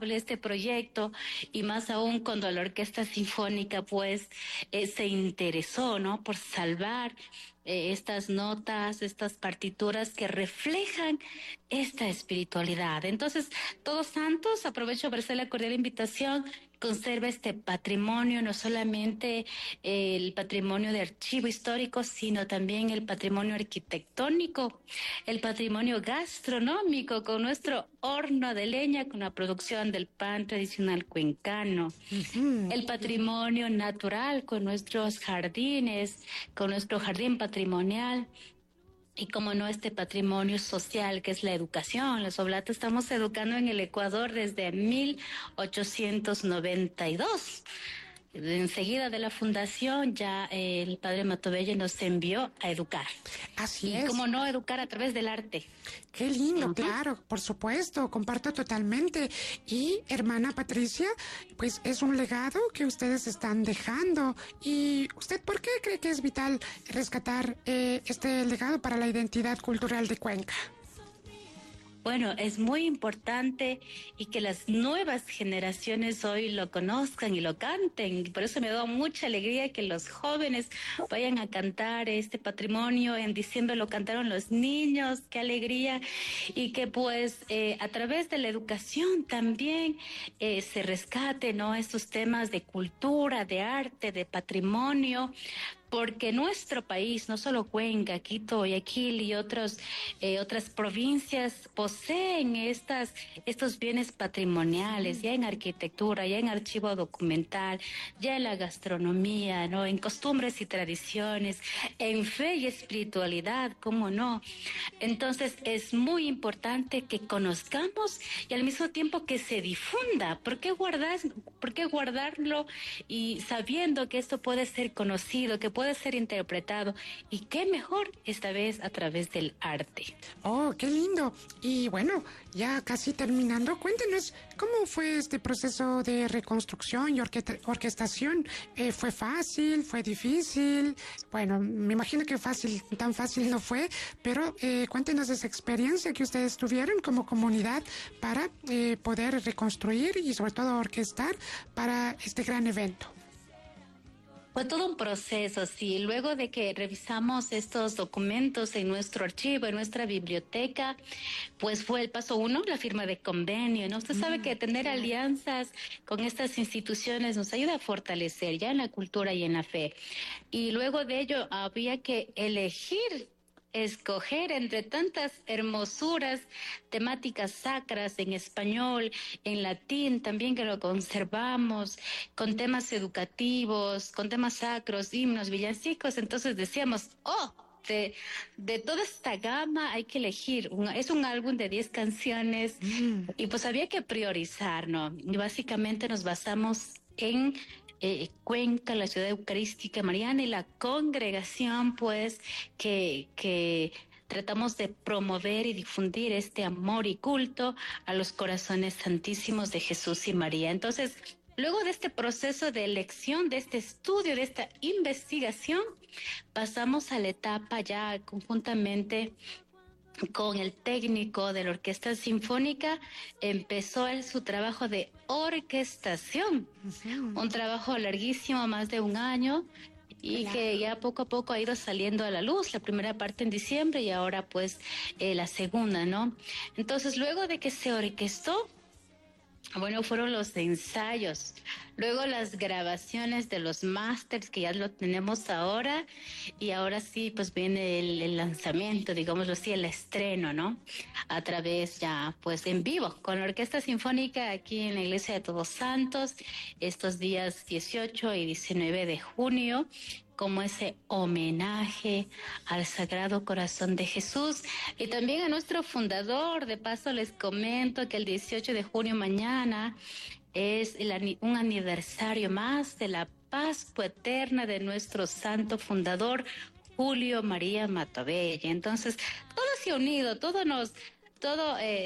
este proyecto, y más aún cuando la Orquesta Sinfónica pues se interesó, ¿no?, por salvar estas notas, estas partituras que reflejan esta espiritualidad. Entonces, Todos Santos, aprovecho para hacer la cordial invitación, conserva este patrimonio, no solamente el patrimonio de archivo histórico, sino también el patrimonio arquitectónico, el patrimonio gastronómico, con nuestro horno de leña, con la producción del pan tradicional cuencano, el patrimonio natural, con nuestros jardines, con nuestro jardín patrimonial, y como no, este patrimonio social que es la educación. Los Oblatos estamos educando en el Ecuador desde 1892. Enseguida de la fundación ya el padre Matovelle nos envió a educar. Así y es. cómo no, educar a través del arte. Qué lindo, claro, por supuesto, comparto totalmente. Y hermana Patricia, pues es un legado que ustedes están dejando. ¿Y usted por qué cree que es vital rescatar este legado para la identidad cultural de Cuenca? Bueno, es muy importante y que las nuevas generaciones hoy lo conozcan y lo canten. Por eso me da mucha alegría que los jóvenes vayan a cantar este patrimonio. En diciembre lo cantaron los niños, qué alegría. Y que pues a través de la educación también se rescate, ¿no?, estos temas de cultura, de arte, de patrimonio, porque nuestro país, no solo Cuenca, Quito, Guayaquil y otras provincias poseen estos bienes patrimoniales, ya en arquitectura, ya en archivo documental, ya en la gastronomía, ¿no?, en costumbres y tradiciones, en fe y espiritualidad, ¿cómo no? Entonces es muy importante que conozcamos y al mismo tiempo que se difunda. ¿Por qué guardarlo y sabiendo que esto puede ser conocido, que puede ser interpretado, y qué mejor esta vez a través del arte? Oh, qué lindo. Y bueno, ya casi terminando, cuéntenos cómo fue este proceso de reconstrucción y orquestación. ¿Fue fácil? ¿Fue difícil? Bueno, me imagino que tan fácil no fue, pero cuéntenos esa experiencia que ustedes tuvieron como comunidad para poder reconstruir y sobre todo orquestar para este gran evento. Fue todo un proceso, sí. Luego de que revisamos estos documentos en nuestro archivo, en nuestra biblioteca, pues fue el paso 1, la firma de convenio, ¿no? Usted sabe que tener alianzas con estas instituciones nos ayuda a fortalecer ya en la cultura y en la fe. Y luego de ello había que escoger entre tantas hermosuras, temáticas sacras en español, en latín también, que lo conservamos, con temas educativos, con temas sacros, himnos, villancicos. Entonces decíamos, de toda esta gama hay que elegir. Es un álbum de 10 canciones y pues había que priorizar, ¿no? Y básicamente nos basamos en Cuenca, la ciudad eucarística mariana, y la congregación, pues, que tratamos de promover y difundir este amor y culto a los corazones santísimos de Jesús y María. Entonces, luego de este proceso de elección, de este estudio, de esta investigación, pasamos a la etapa ya conjuntamente con el técnico de la Orquesta Sinfónica. Empezó su trabajo de orquestación, un trabajo larguísimo, más de un año, y que ya poco a poco ha ido saliendo a la luz, la primera parte en diciembre y ahora pues la segunda, ¿no? Entonces, luego de que se orquestó, bueno, fueron los ensayos, luego las grabaciones de los másters, que ya lo tenemos ahora, y ahora sí, pues viene el lanzamiento, digámoslo así, el estreno, ¿no? A través ya, pues en vivo, con la Orquesta Sinfónica aquí en la Iglesia de Todos Santos, estos días 18 y 19 de junio, como ese homenaje al Sagrado Corazón de Jesús y también a nuestro fundador. De paso les comento que el 18 de junio, mañana, es un aniversario más de la Pascua eterna de nuestro santo fundador, Julio María Matovelle. Entonces, todo se ha unido, todo nos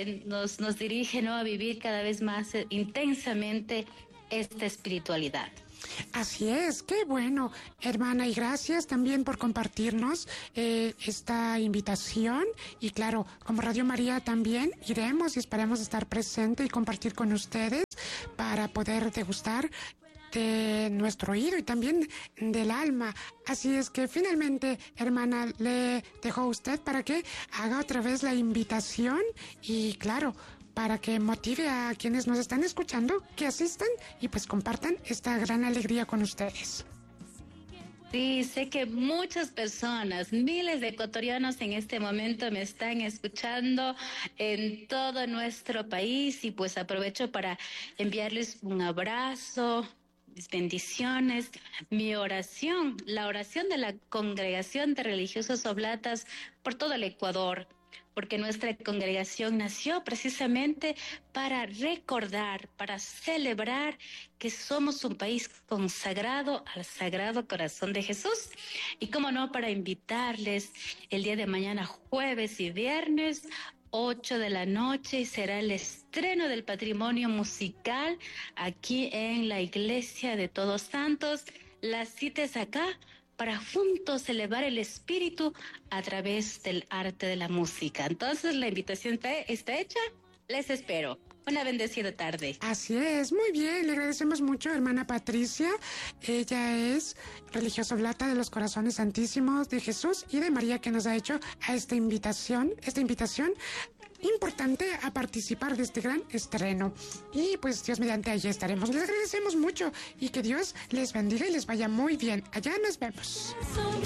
dirige, ¿no?, a vivir cada vez más intensamente esta espiritualidad. Así es, qué bueno, hermana, y gracias también por compartirnos esta invitación. Y claro, como Radio María también iremos y esperemos estar presente y compartir con ustedes para poder degustar de nuestro oído y también del alma. Así es que finalmente, hermana, le dejo a usted para que haga otra vez la invitación y claro, para que motive a quienes nos están escuchando que asistan y pues compartan esta gran alegría con ustedes. Sí, sé que muchas personas, miles de ecuatorianos en este momento me están escuchando en todo nuestro país y pues aprovecho para enviarles un abrazo, mis bendiciones, mi oración, la oración de la Congregación de Religiosos Oblatas por todo el Ecuador, porque nuestra congregación nació precisamente para recordar, para celebrar que somos un país consagrado al Sagrado Corazón de Jesús. Y cómo no, para invitarles el día de mañana, jueves y viernes, 8 de la noche, y será el estreno del patrimonio musical aquí en la Iglesia de Todos Santos. La cita es acá, para juntos elevar el espíritu a través del arte de la música. Entonces la invitación está hecha, les espero. Una bendecida tarde. Así es, muy bien, le agradecemos mucho, hermana Patricia. Ella es religiosa oblata de los Corazones Santísimos de Jesús y de María, que nos ha hecho a esta invitación importante a participar de este gran estreno. Y pues Dios mediante, allí estaremos. Les agradecemos mucho y que Dios les bendiga y les vaya muy bien. Allá nos vemos.